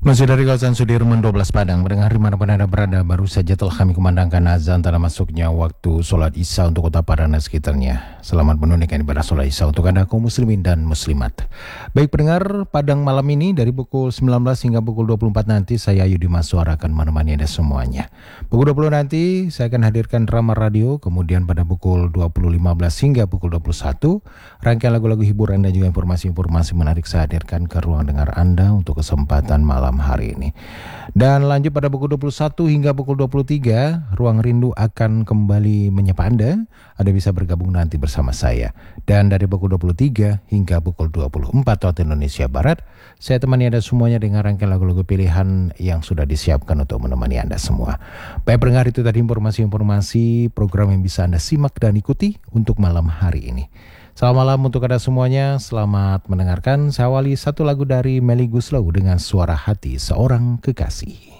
Masih dari kawasan Sudirman 12 Padang, mendengar dimanapun Anda berada, baru saja telah kami kumandangkan azan tanda masuknya waktu sholat Isya untuk kota Padang dan sekitarnya. Selamat menunaikan ibadah sholat Isya untuk Anda kaum muslimin dan muslimat. Baik pendengar, Padang malam ini dari pukul 19 hingga pukul 24 nanti saya Yudi Maswara akan menemani Anda semuanya. Pukul 20 nanti saya akan hadirkan drama radio, kemudian pada pukul 20.15 hingga pukul 21, rangkaian lagu-lagu hiburan dan juga informasi-informasi menarik saya hadirkan ke ruang dengar Anda untuk kesempatan malam hari ini. Dan lanjut pada pukul 21 hingga pukul 23, Ruang Rindu akan kembali menyapa Anda. Anda bisa bergabung nanti bersama saya. Dan dari pukul 23 hingga pukul 24 waktu Indonesia Barat, saya temani Anda semuanya dengan rangkaian lagu-lagu pilihan yang sudah disiapkan untuk menemani Anda semua. Baik pendengar, itu tadi informasi-informasi program yang bisa Anda simak dan ikuti untuk malam hari ini. Selamat malam untuk Anda semuanya, selamat mendengarkan. Saya awali satu lagu dari Melly Goeslaw dengan Suara Hati Seorang Kekasih.